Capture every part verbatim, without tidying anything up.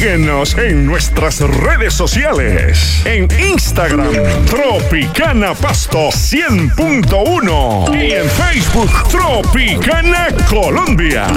Síguenos en nuestras redes sociales. En Instagram, Tropicana Pasto cien punto uno. Y en Facebook, Tropicana Colombia.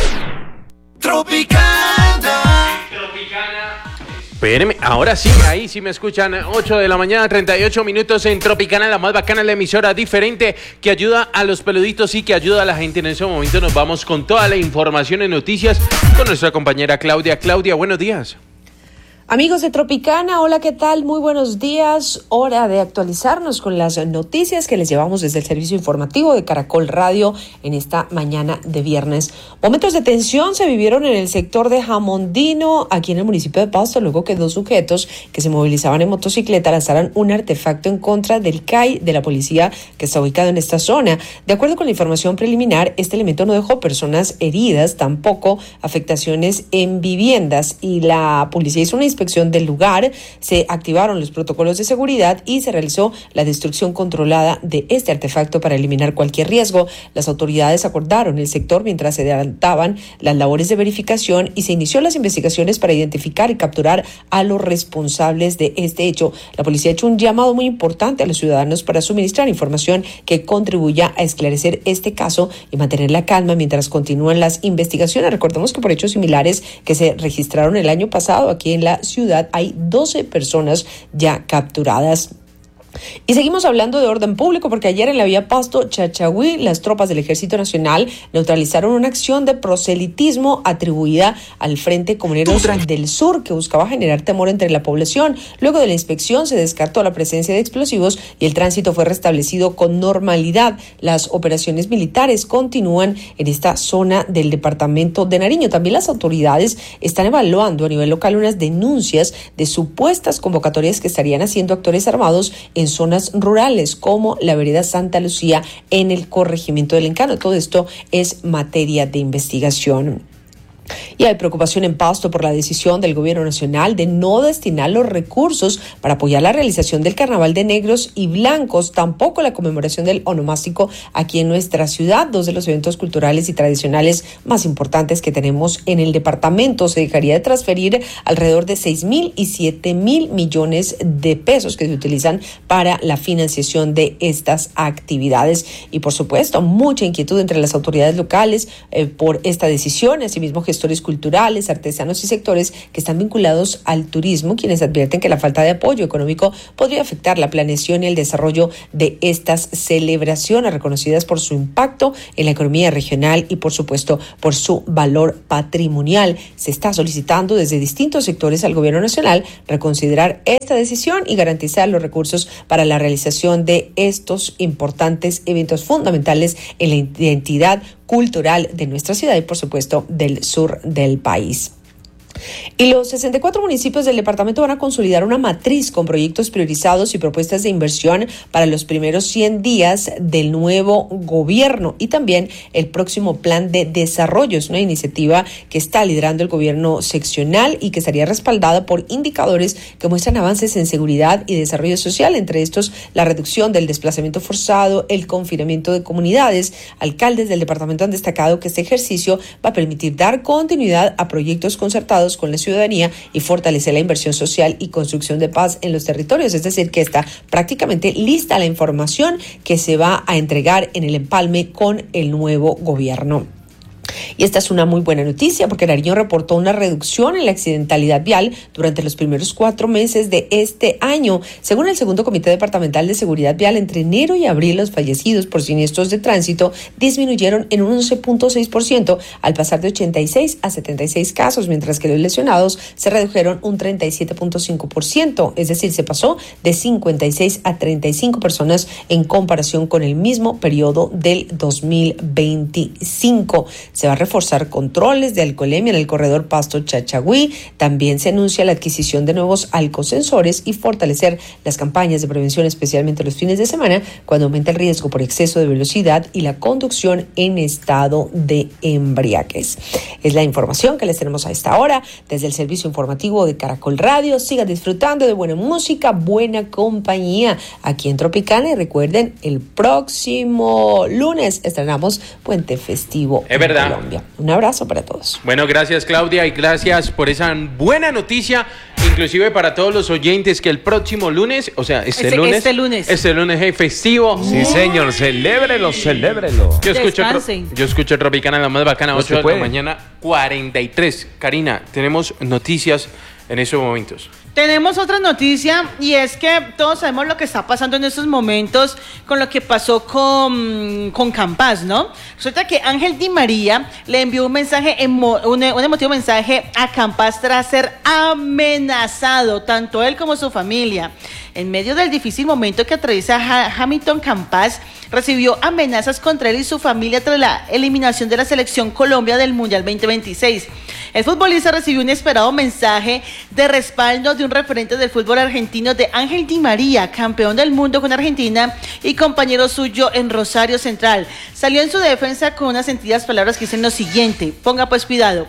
Tropicana. Tropicana. Espérenme, ahora sí, ahí sí me escuchan. ocho de la mañana, treinta y ocho minutos en Tropicana, la más bacana, la emisora diferente que ayuda a los peluditos y que ayuda a la gente. En ese momento nos vamos con toda la información y noticias con nuestra compañera Claudia. Claudia, buenos días. Amigos de Tropicana, hola, ¿qué tal? Muy buenos días. Hora de actualizarnos con las noticias que les llevamos desde el servicio informativo de Caracol Radio en esta mañana de viernes. Momentos de tensión se vivieron en el sector de Jamondino, aquí en el municipio de Pasto, luego que dos sujetos que se movilizaban en motocicleta lanzaran un artefacto en contra del C A I de la policía que está ubicado en esta zona. De acuerdo con la información preliminar, este elemento no dejó personas heridas, tampoco afectaciones en viviendas, y la policía hizo una inspección del lugar, se activaron los protocolos de seguridad y se realizó la destrucción controlada de este artefacto para eliminar cualquier riesgo. Las autoridades acordaron el sector mientras se adelantaban las labores de verificación y se inició las investigaciones para identificar y capturar a los responsables de este hecho. La policía ha hecho un llamado muy importante a los ciudadanos para suministrar información que contribuya a esclarecer este caso y mantener la calma mientras continúan las investigaciones. Recordemos que por hechos similares que se registraron el año pasado aquí en la ciudad hay doce personas ya capturadas. Y seguimos hablando de orden público porque ayer en la vía Pasto-Chachagüí las tropas del Ejército Nacional neutralizaron una acción de proselitismo atribuida al Frente Comuneros del Sur que buscaba generar temor entre la población. Luego de la inspección se descartó la presencia de explosivos y el tránsito fue restablecido con normalidad. Las operaciones militares continúan en esta zona del departamento de Nariño. También las autoridades están evaluando a nivel local unas denuncias de supuestas convocatorias que estarían haciendo actores armados en zonas rurales como la vereda Santa Lucía en el corregimiento del Encano. Todo esto es materia de investigación. Y hay preocupación en Pasto por la decisión del gobierno nacional de no destinar los recursos para apoyar la realización del carnaval de negros y blancos, tampoco la conmemoración del onomástico aquí en nuestra ciudad, dos de los eventos culturales y tradicionales más importantes que tenemos en el departamento. Se dejaría de transferir alrededor de seis mil y siete mil millones de pesos que se utilizan para la financiación de estas actividades. Y por supuesto, mucha inquietud entre las autoridades locales eh, por esta decisión. Asimismo, gestores culturales, artesanos y sectores que están vinculados al turismo, quienes advierten que la falta de apoyo económico podría afectar la planeación y el desarrollo de estas celebraciones, reconocidas por su impacto en la economía regional y, por supuesto, por su valor patrimonial. Se está solicitando desde distintos sectores al gobierno nacional reconsiderar esta decisión y garantizar los recursos para la realización de estos importantes eventos fundamentales en la identidad cultural de nuestra ciudad y, por supuesto, del sur del país. Y los sesenta y cuatro municipios del departamento van a consolidar una matriz con proyectos priorizados y propuestas de inversión para los primeros cien días del nuevo gobierno y también el próximo plan de desarrollo. Es una iniciativa que está liderando el gobierno seccional y que estaría respaldada por indicadores que muestran avances en seguridad y desarrollo social, entre estos la reducción del desplazamiento forzado, el confinamiento de comunidades. Alcaldes del departamento han destacado que este ejercicio va a permitir dar continuidad a proyectos concertados con la ciudadanía y fortalecer la inversión social y construcción de paz en los territorios. Es decir, que está prácticamente lista la información que se va a entregar en el empalme con el nuevo gobierno. Y esta es una muy buena noticia porque Nariño reportó una reducción en la accidentalidad vial durante los primeros cuatro meses de este año. Según el segundo Comité Departamental de Seguridad Vial, entre enero y abril los fallecidos por siniestros de tránsito disminuyeron en un once punto seis por ciento al pasar de ochenta y seis a setenta y seis casos, mientras que los lesionados se redujeron un treinta y siete punto cinco por ciento, es decir, se pasó de cincuenta y seis a treinta y cinco personas en comparación con el mismo periodo del dos mil veinticinco. Se va a reforzar controles de alcoholemia en el corredor Pasto-Chachagüí. También se anuncia la adquisición de nuevos alcosensores y fortalecer las campañas de prevención, especialmente los fines de semana, cuando aumenta el riesgo por exceso de velocidad y la conducción en estado de embriaguez. Es la información que les tenemos a esta hora desde el servicio informativo de Caracol Radio. Sigan disfrutando de buena música, buena compañía aquí en Tropicana y recuerden, el próximo lunes estrenamos Puente Festivo. Es verdad. Colombia. Un abrazo para todos. Bueno, gracias Claudia y gracias por esa buena noticia, inclusive para todos los oyentes que el próximo lunes, o sea, este, este lunes, este lunes, este lunes es festivo. Sí, señor, celébrelo, celébrelo. Yo escucho, Descansen. yo escucho Tropicana, la más bacana, No ocho se de la puede. mañana, cuarenta y tres. Karina, tenemos noticias en esos momentos. Tenemos otra noticia y es que todos sabemos lo que está pasando en estos momentos con lo que pasó con, con Campas, ¿no? Resulta que Ángel Di María le envió un mensaje, emo, un, un emotivo mensaje a Campas tras ser amenazado, tanto él como su familia. En medio del difícil momento que atraviesa ha Hamilton Campas, recibió amenazas contra él y su familia tras la eliminación de la selección Colombia del Mundial veinte veintiséis. El futbolista recibió un inesperado mensaje de respaldo de un referente del fútbol argentino, de Ángel Di María, campeón del mundo con Argentina y compañero suyo en Rosario Central. Salió en su defensa con unas sentidas palabras que dicen lo siguiente, ponga pues cuidado.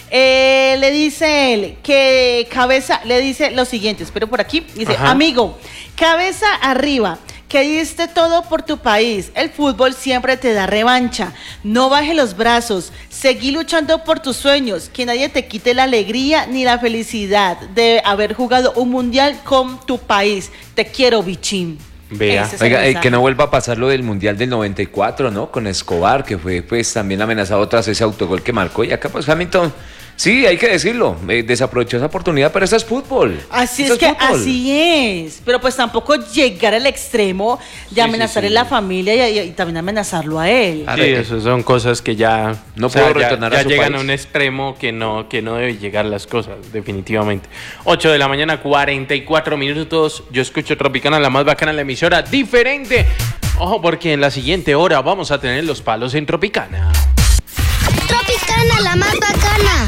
Eh, le dice él que cabeza, le dice lo siguiente, espero por aquí, dice, Ajá. amigo, cabeza arriba, que diste todo por tu país, el fútbol siempre te da revancha, no bajes los brazos, seguí luchando por tus sueños, que nadie te quite la alegría ni la felicidad de haber jugado un mundial con tu país, te quiero bichín. Vea. Ese es el Oiga, eh, mensaje. que no vuelva a pasar lo del Mundial del noventa y cuatro, ¿no? Con Escobar, que fue pues también amenazado tras ese autogol que marcó. Y acá pues Hamilton, sí, hay que decirlo, eh, desaprovechó esa oportunidad, pero eso es fútbol. Así Eso es que fútbol. así es, pero pues tampoco llegar al extremo de Sí, amenazar sí, sí. a la familia y, y también amenazarlo a él. Ah, Sí, re- eso son cosas que ya No o sea, puedo ya- retornar ya a su llegan país. a un extremo que no, que no debe llegar las cosas, definitivamente. ocho de la mañana, cuarenta y cuatro minutos. Yo escucho Tropicana, la más bacana, la emisora diferente. Ojo, porque en la siguiente hora vamos a tener los palos en Tropicana. Tropicana, la más bacana.